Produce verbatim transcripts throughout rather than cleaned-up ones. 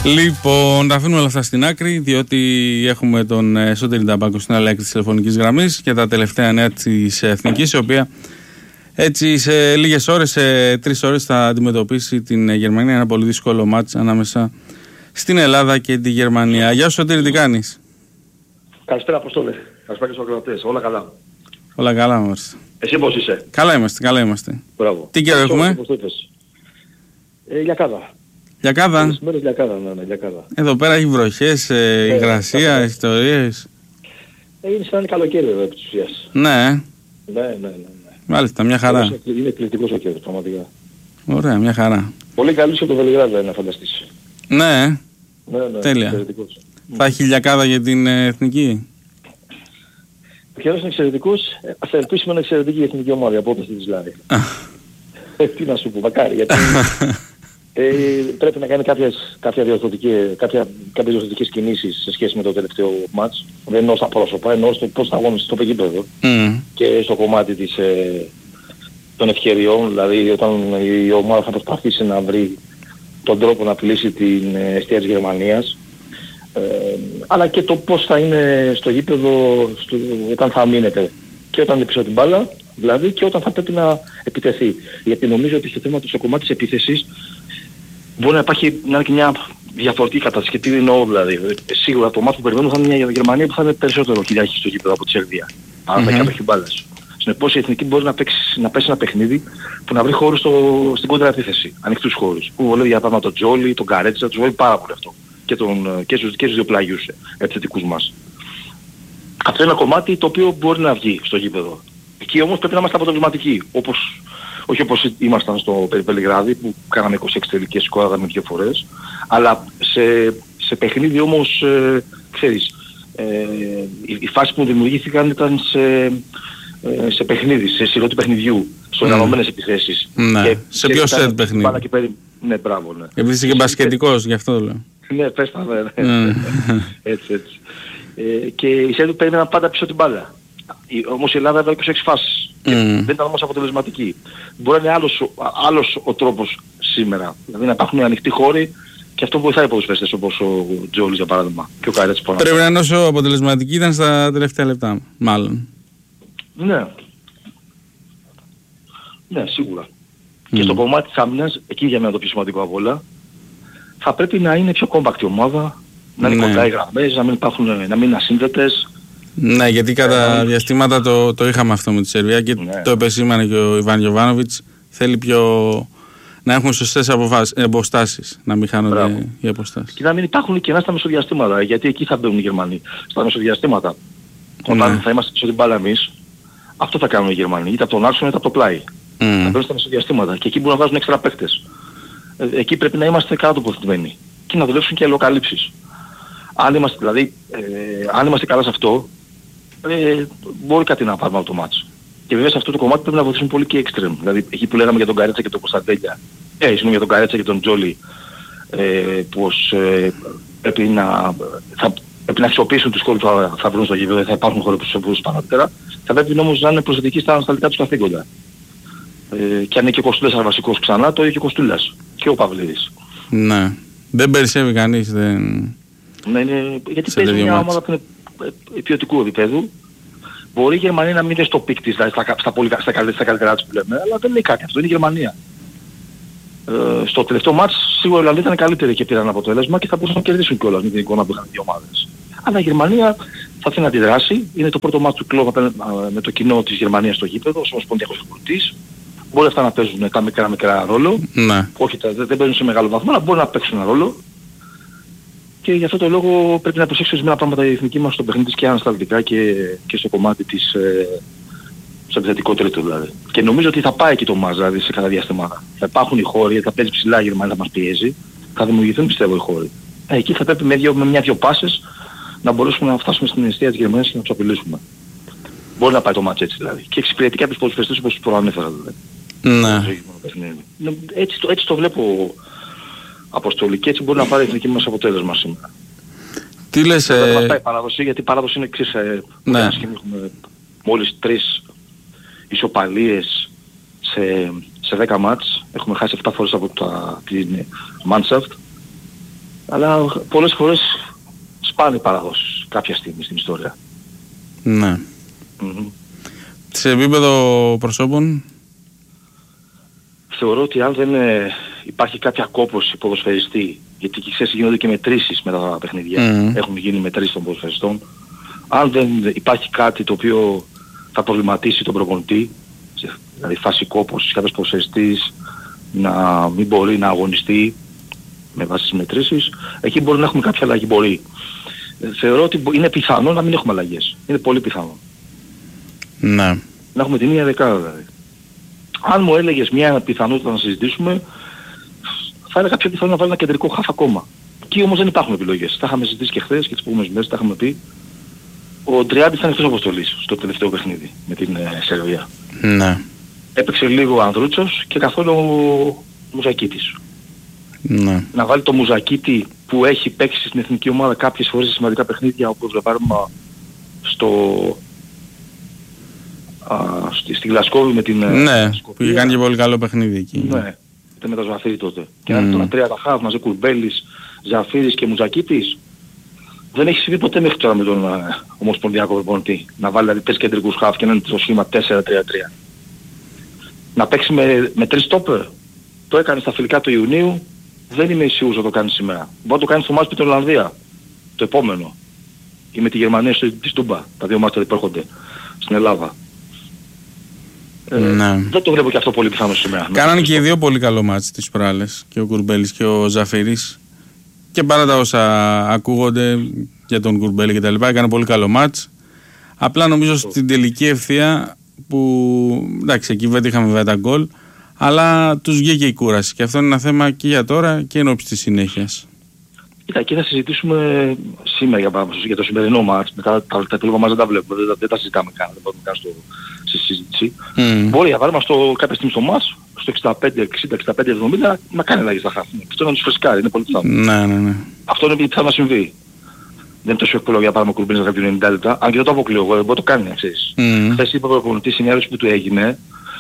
Λοιπόν, τα αφήνουμε όλα αυτά στην άκρη, διότι έχουμε τον Σωτήρη Ταμπάκο στην άλλη άκρη της τηλεφωνικής γραμμής και τα τελευταία νέα της Εθνικής, η οποία έτσι σε λίγες ώρες, σε τρεις ώρες θα αντιμετωπίσει την Γερμανία. Ένα πολύ δύσκολο μάτς ανάμεσα στην Ελλάδα και τη Γερμανία. Γεια σου Σωτήρη, τι κάνεις? Καλησπέρα Αποστόλη. Καλησπέρα και στους ακροατές. Όλα καλά? Όλα καλά είμαστε. Εσύ πώς είσαι? Καλά είμαστε, καλά είμαστε. Μπράβο. Τι καιρό έχουμε? Ε, λιακάδα. Λιακάδα. Μέρες λιακάδα, ναι, ναι, λιακάδα. Εδώ πέρα έχει βροχές, ε, υγρασία, ιστορίες. Ε, είναι σαν καλοκαίρι εδώ επί της ουσίας. Ναι. Ναι, ναι, ναι. ναι. Μάλιστα, μια χαρά. Είναι εκπληκτικός ο καιρός, πραγματικά. Ωραία, μια χαρά. Πολύ καλής και το Βελιγράδι, να φανταστείς. Ναι, Ναι, ναι, τέλεια. εξαιρετικός. Θα έχει λιακάδα για την ε, Εθνική. Ο καιρός είναι εξαιρετικός. Ε, ας ελπίσουμε να είναι εξαιρετική η εθνική ομάδα από ό,τι δηλαδή. Ε, τι να σου πω, μακάρι, γιατί ε, πρέπει να κάνει κάποιες, κάποια διορθωτικές, κάποια, κάποιες διορθωτικές κινήσεις σε σχέση με το τελευταίο μάτς. Δεν εννοώ στα πρόσωπα, εννοώ στο πώς θα αγώνεις στο πεγκήπεδο Mm. και στο κομμάτι της, ε, των ευκαιριών, δηλαδή όταν η ομάδα θα προσπαθήσει να βρει τον τρόπο να πλήσει την εστία της Γερμανίας, ε, αλλά και το πώς θα είναι στο γήπεδο στο, όταν θα αμήνεται και όταν είναι πίσω την μπάλα, δηλαδή και όταν θα πρέπει να επιτεθεί. Γιατί νομίζω ότι στο θέμα του στο κομμάτι της επίθεσης μπορεί να υπάρχει να είναι και μια διαφορετική κατάσταση. Και τι εννοώ δηλαδή. Σίγουρα το μάτι που περιμένουμε θα είναι μια Γερμανία που θα είναι περισσότερο κυριάρχη στο γήπεδο από τη Σερβία. Αν δεν έχει μπάλες. Συνεπώς η Εθνική μπορεί να, παίξει, να πέσει ένα παιχνίδι που να βρει χώρους στο, στην κόντρα επίθεση. Ανοιχτούς χώρους. Που βολεύει για παράδειγμα τον Τζόλι, τον Καρέτσα, τους βολεύει πάρα πολύ αυτό. Και, τον, και, στους, και στους δύο πλάγιους επιθετικούς μας. Αυτό είναι ένα κομμάτι το οποίο μπορεί να βγει στο γήπεδο. Εκεί όμως πρέπει να είμαστε αποτελεσματικοί. Όπως, όχι όπως ήμασταν στο Βελιγράδι που κάναμε είκοσι έξι τελικές σκόραδαμε δύο φορές. Αλλά σε, σε παιχνίδι όμως, ε, ξέρεις, ε, οι, οι φάσεις που δημιουργήθηκαν ήταν σε, σε παιχνίδι, σε σειρό του παιχνιδιού, σε οργανωμένες mm. επιθέσεις. Ναι, και, σε πιο σετ παιχνίδι. Και περι... Ναι, μπράβο, ναι. Επειδή είσαι και μπασκετικός, γι' αυτό λέω. Ναι, πες τα, ναι, ναι. έτσι, έτσι. Ε, και οι Σέρβοι περίμεναν πάντα πίσω την μπάλα. Όμως η Ελλάδα έβαλε είκοσι έξι φάσεις. Mm. Δεν ήταν όμως αποτελεσματική. Μπορεί να είναι άλλος, άλλος ο τρόπος σήμερα. Δηλαδή να υπάρχουν ανοιχτοί χώροι και αυτό βοηθάει από τους παίστες όπως ο Τζόλις για παράδειγμα. Και ο Καρέτς που πρέπει να είναι όσο αποτελεσματική ήταν στα τελευταία λεπτά, μάλλον. Ναι. Ναι, σίγουρα. Mm. Και στο κομμάτι της άμυνας, εκεί για μένα το πιο σημαντικό από όλα, θα πρέπει να είναι πιο κόμπακτη ομάδα, να είναι ναι. κοντά οι γραμμές, να μην υπάρχουν, να μην είναι ασύνδετες. Ναι, γιατί κατά ε, διαστήματα το, το είχαμε αυτό με τη Σερβία και ναι. το επεσήμανε και ο Ιβάν Γιοβάνοβιτς. Θέλει πιο να έχουν σωστές αποστάσεις, να μην χάνονται Μπράβο. οι αποστάσεις. Και να μην υπάρχουν κενά στα μεσοδιαστήματα, γιατί εκεί θα μπαίνουν οι Γερμανοί. Στα μεσοδιαστήματα. Όταν ναι. θα είμαστε πίσω την μπάλα εμείς, αυτό θα κάνουν οι Γερμανοί. Είτε από τον άξονα είτε από το πλάι. Mm. Θα μπαίνουν στα μεσοδιαστήματα και εκεί μπορούν να βάζουν έξτρα παίκτες. Ε, εκεί πρέπει να είμαστε καλά τοποθετημένοι και να δουλέψουν και αλληλοκαλύψεις. Αν είμαστε, δηλαδή, ε, αν είμαστε καλά σε αυτό, ε, μπορεί κάτι να πάρουμε από το μάτς. Και βέβαια σε αυτό το κομμάτι πρέπει να βοηθήσουν πολύ και extreme. Δηλαδή εκεί που λέγαμε για τον Καρέτσα και τον Κωνσταντέλια, ε, συγγνώμη για τον Καρέτσα και τον Τζόλι, ε, πως ε, πρέπει, να, θα, πρέπει να αξιοποιήσουν τους χώρους που θα, θα βρουν στο γήπεδο, θα υπάρχουν χώροι που τους βρουν παραπέρα, θα πρέπει όμως να είναι προσεκτικοί στα ανασταλτικά τους καθήκοντα. Ε, και αν είναι και ο Κοστούλας βασικός ξανά, το ίδιο και ο Κοστούλας και ο Παυλίδης. Ναι. Δεν περισσεύει κανείς, δεν... Ναι, είναι, γιατί παίζει μια ομάδα που είναι ποιοτικού επίπεδου. Μπορεί η Γερμανία να μην είναι στο πικ της, δηλαδή στα, στα, πολύ, στα, καλύτερα, στα καλύτερα της που λέμε, αλλά δεν λέει κάτι αυτό, είναι η Γερμανία. Ε, στο τελευταίο μάτς σίγουρα οι Ολλανδοί ήταν καλύτεροι και πήραν αποτέλεσμα και θα μπορούσαν να κερδίσουν κιόλας με την εικόνα που είχαν οι δύο ομάδες. Αλλά η Γερμανία θα θέλει να αντιδράσει, είναι το πρώτο μάτς του κλόβα με το κοινό της Γερμανίας στο γήπεδο, ως ομοσπονδιακός εκπληκτής. Μπορεί αυτά να παίζουν τα μικρά μικρά ρόλο, ναι. όχι τα, δεν παίζουν σε μεγάλο βαθμό, αλλά μπορεί να παίξουν ένα ρόλο. Και γι' αυτό το λόγο πρέπει να προσέξει ορισμένα πράγματα η εθνική μας στο παιχνίδι και ανασταλτικά και, και στο κομμάτι της, ε, στο επιθετικό τρίτο δηλαδή. Και νομίζω ότι θα πάει εκεί το μάτς δηλαδή σε cada διαστημάτα. Θα υπάρχουν οι χώροι, θα παίζει ψηλά η Γερμανία, θα μας πιέζει, θα δημιουργηθούν πιστεύω οι χώροι. Ε, εκεί θα πρέπει με, δύο, με μια-δυο πάσες να μπορέσουμε να φτάσουμε στην αιστεία της Γερμανίας και να τους απειλήσουμε. Μπορεί να πάει το μάτς έτσι δηλαδή. Και εξυπηρετεί κάποιους ποδοσφαιριστές όπως τους προανέφερα δηλαδή. Ναι. Έτσι, το, έτσι το βλέπω Αποστολή και έτσι μπορεί να πάρει η εθνική μας αποτέλεσμα σήμερα. Τι λες... Δεν μας πάει η παράδοση, γιατί η παράδοση είναι εξής. Ε, ναι. Έχουμε μόλις τρεις ισοπαλίες σε, σε δέκα μάτς. Έχουμε χάσει επτά φορές από τα, την Mannschaft. Αλλά πολλές φορές σπάνε παραδόσεις κάποια στιγμή στην ιστορία. Ναι. Mm-hmm. Σε επίπεδο προσώπων, θεωρώ ότι αν δεν ε, υπάρχει κάποια κόπωση ποδοσφαιριστή, γιατί και ξέρεις γίνονται και μετρήσεις μετά τα παιχνίδια, mm. έχουν γίνει μετρήσεις των ποδοσφαιριστών, αν δεν υπάρχει κάτι το οποίο θα προβληματίσει τον προπονητή, δηλαδή φάση κόπωσης, κάποιος ποδοσφαιριστής να μην μπορεί να αγωνιστεί με βάση τις μετρήσεις, εκεί μπορεί να έχουμε κάποια αλλαγή, μπορεί. Ε, θεωρώ ότι είναι πιθανό να μην έχουμε αλλαγές. Είναι πολύ πιθανό. Ναι. Να έχουμε την ίδια δεκάδα δηλαδή. Αν μου έλεγες μια πιθανότητα να συζητήσουμε, θα έλεγα πιο πιθανό να βάλει ένα κεντρικό χαφ ακόμα. Εκεί όμως δεν υπάρχουν επιλογές. Τα είχαμε συζητήσει και χθες και τις προηγούμενες μέρες, τα είχαμε πει. Ο Ντριάντης ήταν εκτός αποστολής στο τελευταίο παιχνίδι με την ε, Σερβία. Ναι. Έπαιξε λίγο ο Ανδρούτσος και καθόλου ο Μουζακίτης. Ναι. Να βάλει το Μουζακίτη που έχει παίξει στην εθνική ομάδα κάποιες φορές σε σημαντικά παιχνίδια, όπως για παράδειγμα στο... Α, στη, στη Γλασκόβη με την... Ναι, που είχε κάνει και πολύ καλό παιχνίδι εκεί. Ναι, ήταν με το Ζαφίρι τότε. Και να έρθει mm. τρία τα χαφ μαζί, Κουρμπέλης, Ζαφίρις και Μουζακίτης. Δεν έχει συμβεί ποτέ μέχρι τώρα με τον uh, ομοσπονδιακό προπονητή. Να βάλει δηλαδή τρεις κεντρικούς χαφ και να είναι το σχήμα τέσσερα τρία τρία. Να παίξει με, με τρεις στόπερ. Το έκανε στα φιλικά του Ιουνίου. Δεν είμαι σίγουρος να το κάνει σήμερα. Μπορεί να το κάνει στο μάτς με την Ολλανδία. Το επόμενο. Ή με τη Γερμανία στη Τούμπα. Τα δύο μάτς που έρχονται στην Ελλάδα. Ε, ναι. Δεν το βλέπω και αυτό πολύ πιθανό σήμερα. Κάνανε και οι δύο πολύ καλό μάτς τις προάλλες. Και ο Κουρμπέλης και ο Ζαφίρις. Και παρά τα όσα ακούγονται για τον Κουρμπέλη και τα λοιπά, έκανε πολύ καλό μάτς. Απλά νομίζω στην τελική ευθεία που εντάξει εκεί δεν είχαμε βέβαια τα γκολ, αλλά τους βγήκε η κούραση. Και αυτό είναι ένα θέμα και για τώρα και εν ώψη της συνέχειας. Κοίτα, εκεί θα συζητήσουμε σήμερα για, πάνω, για το σημερινό μάτς. Μετά τα, τα υπόλοιπα μάτς δεν τα βλέπουμε, δεν, δεν τα συζητάμε καν, δεν μπορούμε καν στο, στη συζήτηση. Mm. Μπορεί για παράδειγμα στο, κάποια στιγμή στο μάτς, στο εξήντα πέντε εξήντα εξήντα πέντε εβδομήντα να κάνει αλλαγή στα χάφη. Αυτό να τους φρεσκάρει, είναι πολύ πιθανό. Ναι, ναι, ναι. Αυτό είναι πιθανό να συμβεί. Δεν είναι τόσο εύκολο για παράδειγμα ο Κουρμπίνης να κάνει ενενήντα λεπτά, αν και δεν το αποκλείω, εγώ, μπορεί να το κάνει, ξέρεις. Mm. Χθες είπε ο προπονητής στην ερώτηση που του έγινε,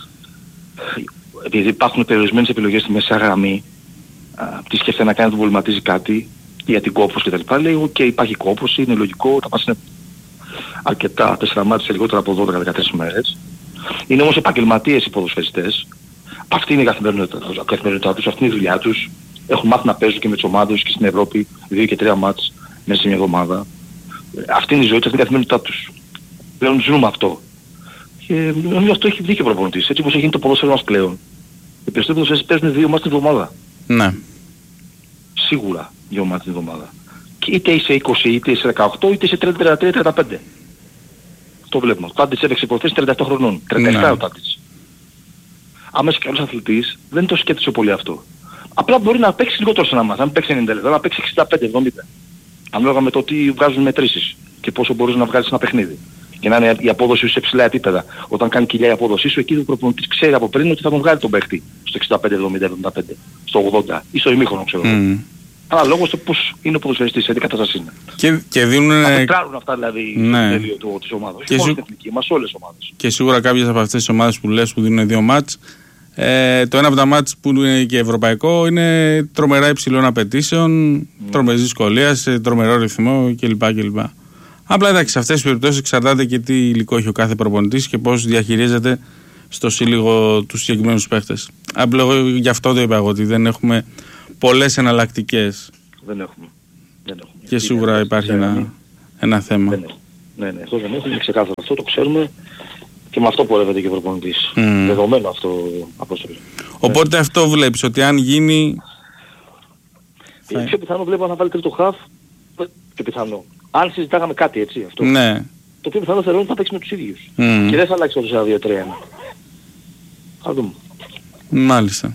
επειδή υπάρχουν περιορισμένες επιλογές στη μεσαία γραμμή, τι σκέφτεται να κάνει να τον προβληματίζει κάτι για την κόπωση κτλ. Λέει οκ, okay, υπάρχει κόπωση, είναι λογικό, τα πας είναι αρκετά, τέσσερα μάτια σε λιγότερο από δώδεκα με δεκατρείς μέρες. Είναι όμως επαγγελματίες οι ποδοσφαιριστές. Αυτή είναι η καθημερινότητά τους, αυτή είναι η δουλειά τους. Έχουν μάθει να παίζουν και με τις ομάδες και στην Ευρώπη δύο και τρία μάτς μέσα σε μια εβδομάδα. Αυτή είναι η ζωή τους, αυτή είναι η καθημερινότητά τους. Πλέον ζούμε αυτό. Και νομίζω αυτό έχει δίκιο ο προπονητής, έτσι όπως έχει γίνει το ποδόσφαιρο μας πλέον. Οι περισσότεροι ποδοσφαιριστές παίζουν δύο μάτς την εβδομάδα. Ναι. Σίγουρα δύο μάτς την εβδομάδα. Και είτε είσαι είκοσι, είτε είσαι δεκαοκτώ, είτε είσαι τριάντα, τριάντα τρία, τριάντα πέντε. Το βλέπουμε. Ο Τάντιτς έπαιξε προχθές τριάντα επτά χρονών. τριάντα επτά ναι. Ο Τάντιτς. Άμα είσαι καλός αθλητής, δεν το σκέφτεσαι πολύ αυτό. Απλά μπορεί να παίξει λιγότερο σε ένα μάτς. Αν παίξει ενενήντα λεπτά, να παίξει εξήντα πέντε εβδομήντα. Ανάλογα με το τι βγάζουν μετρήσεις και πόσο μπορείς να βγάλεις ένα παιχνίδι. Και να είναι η απόδοση σου σε ψηλά επίπεδα. Όταν κάνει κοιλιά η απόδοσή σου, εκεί ο προπονητής ξέρει από πριν ότι θα τον βγάλει τον παίχτη στο εξήντα πέντε εβδομήντα εβδομήντα πέντε, στο ογδόντα ή στο ημίχρονο ξέρω. Mm. Αλλά λόγω στο πώς είναι ο ποδοσφαιριστής, σε τι κατάσταση είναι. Και, και δίνουν... Θα μετράρουν αυτά δηλαδή ναι. στο τέλειο του, της ομάδας. Και, σου... εθνική, μας, όλες τις ομάδες. Και σίγουρα κάποιες από αυτές τις ομάδες που λες που δίνουν δύο μάτς, ε, το ένα από τα μάτς που είναι και ευρωπαϊκό είναι τρομερά υψηλών απαιτήσεων, mm. τρομερής δυσκολίας, τρομερό ρυθμό κλπ. κλπ. Απλά εντάξει, σε αυτές τις περιπτώσεις εξαρτάται και τι υλικό έχει ο κάθε προπονητής και πώς διαχειρίζεται στο σύλλογο τους συγκεκριμένους παίχτες. Απλά εγώ γι' αυτό το είπα εγώ, ότι δεν έχουμε πολλές εναλλακτικές. Δεν έχουμε. Δεν έχουμε. Και σίγουρα είναι, υπάρχει ένα, ένα θέμα. Δεν ναι, ναι, αυτό δεν έχουμε, είναι ξεκάθαρο. Αυτό το ξέρουμε και με αυτό πορεύεται και ο προπονητής. Mm. Δεδομένο αυτό Απόστολη. Οπότε ναι. αυτό βλέπεις, ότι αν γίνει... Θα... Πιο πιθανό βλέπω να βάλει τρίτο χαφ, πιο πιθανό. Αν συζητάγαμε κάτι έτσι αυτό. Ναι. Το πιο πιθανό θεωρώ ότι θα παίξει με τους ίδιους. Mm. Και δεν θα αλλάξει το τέσσερα δύο τρία ένα. Θα δούμε. Μάλιστα.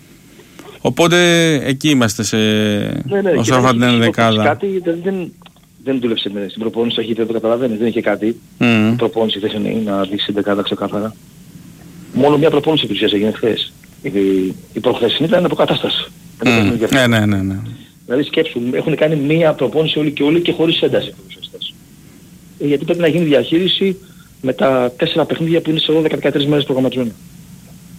Οπότε εκεί είμαστε σε... Ναι, ναι, όσον αφορά την ενδεκάδα. Κάτι δεν, δεν, δεν δούλεψε με στην προπόνηση, έχει το καταλαβαίνεις, δεν είχε κάτι. Mm. Η προπόνηση δεν είναι να δείξει την δεκάδα ξεκάθαρα. Μόνο μια προπόνηση που ουσίας έγινε χθες. Η, η προχθεσινή ήταν αποκατάσταση. Mm. Ναι, ναι, ναι, ναι. Δηλαδή σκέψου, έχουν κάνει μία προπόνηση όλοι και όλοι και χωρίς ένταση. Ε, γιατί πρέπει να γίνει διαχείριση με τα τέσσερα παιχνίδια που είναι σε δώδεκα με δεκατρείς μέρες προγραμματισμένα.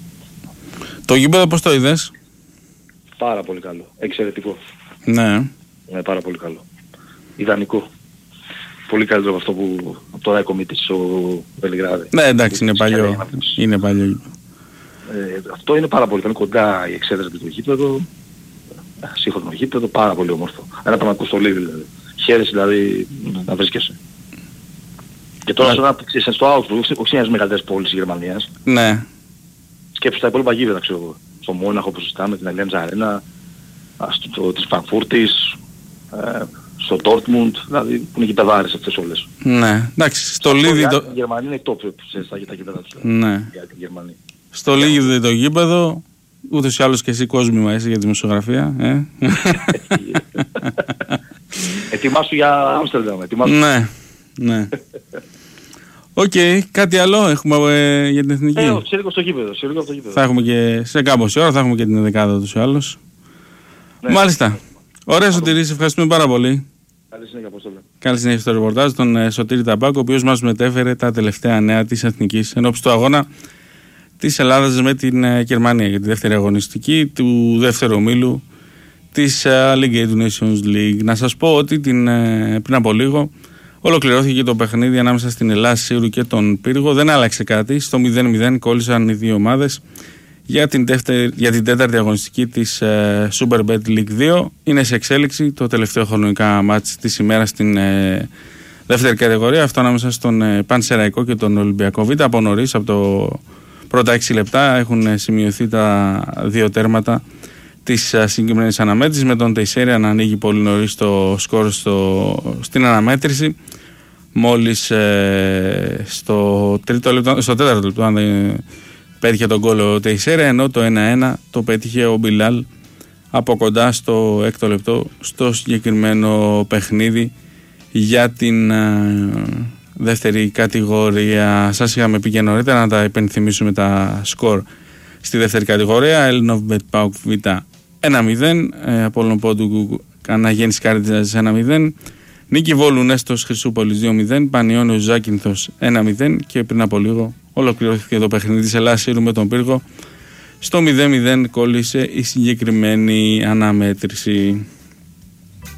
Το γήπεδο πώς το είδες? Πάρα πολύ καλό. Εξαιρετικό. Ναι. Είναι πάρα πολύ καλό. Ιδανικό. Πολύ καλύτερο από αυτό που από το Ράικο Μίτης στο Βελιγράδι. Ναι, εντάξει, είναι παλιό. Είναι παλιό. Ε, αυτό είναι πάρα πολύ. Είναι κοντά η εξέδρα του γήπεδο. Σύγχρονο γήπεδο, πάρα πολύ όμορφο. Ένα πραγματικό στολίδι δηλαδή. Χαίρεσαι δηλαδή να βρίσκεσαι. Και τώρα σε ένα, ξέρεις, στο Augsburg, όχι στις μεγαλύτερες πόλεις της Γερμανίας. Ναι. Σκέψου τα υπόλοιπα γήπεδα, ξέρω εγώ. Στο Μόναχο που συζητάμε, την Allianz Arena, στο, της Φραγκφούρτης, ε, στο Dortmund, δηλαδή που είναι γηπεδάρες αυτές όλες. Ναι, εντάξει, στο Λίδι... Το... Η Γερμανία είναι top σε στα γήπεδα τους. Ναι. Για την Γερμανία. Στο Λίδι το γήπεδο, ούτως ή άλλως και εσύ κόσμημα είσαι για τη δημοσιογραφία, ε. Ετοιμάσου για Άμστερνταμ, ετοιμάσου. Ναι, ναι. Οκ, okay, κάτι άλλο έχουμε ε, για την εθνική. Ε, ξέρω στο γήπεδο, ξέρω στο γήπεδο. Θα έχουμε και σε κάμποση ώρα, θα έχουμε και την δεκάδα ούτως ή άλλως. Ναι. Μάλιστα. Ωραία Σωτήρη, σε ευχαριστούμε πάρα πολύ. Καλή συνέχεια, Απόστολε. Καλή συνέχεια στο ρεπορτάζ, τον ε, Σωτήρη Ταμπάκο, ο οποίος μας μετέφερε τα τελευταία νέα της εθνικής ενόψει του αγώνα της Ελλάδας με την ε, Γερμανία για τη δεύτερη αγωνιστική του δεύτερου ομίλου της ε, League του Nations League. Να σας πω ότι την, ε, πριν από λίγο ολοκληρώθηκε το παιχνίδι ανάμεσα στην Ελλάδα Σύρου και τον Πύργο. Δεν άλλαξε κάτι. Στο μηδέν μηδέν κόλλησαν οι δύο ομάδες για την, δεύτερη, για την τέταρτη αγωνιστική της ε, Superbet League δύο. Είναι σε εξέλιξη το τελευταίο χρονικά μάτς της ημέρας στην ε, δεύτερη κατηγορία. Αυτό ανάμεσα στον ε, Πανσεραϊκό και τον Ολυμπιακό Β. Από νωρίς, από το πρώτα έξι λεπτά έχουν ε, σημειωθεί τα δύο τέρματα της ε, συγκεκριμένης αναμέτρησης, με τον Τεϊσέρια να ανοίγει πολύ νωρίς το σκορ στο, στην αναμέτρηση. Μόλις ε, στο, τρίτο λεπτό, στο τέταρτο λεπτό αν δεν πέτυχε τον γκολ ο Τεϊσέρια, ενώ το ένα ένα το πέτυχε ο Μπιλάλ από κοντά στο έκτο λεπτό στο συγκεκριμένο παιχνίδι για την ε, δεύτερη κατηγορία. Σας είχαμε πει και νωρίτερα, να τα υπενθυμίσουμε τα σκορ στη δεύτερη κατηγορία. Ελνοβμπετ Πάουκ Β ένα μηδέν, ε, Απόλλων Πόντου Αναγέννηση Κάριτζας ένα μηδέν, Νίκη Βόλου Νέστος Χρυσούπολης δύο μηδέν, Πανιώνιος Ζάκυνθος ένα μηδέν και πριν από λίγο ολοκληρώθηκε το παιχνίδι της Ελλάδας Σύρου με τον Πύργο. Στο μηδέν μηδέν κόλλησε η συγκεκριμένη αναμέτρηση.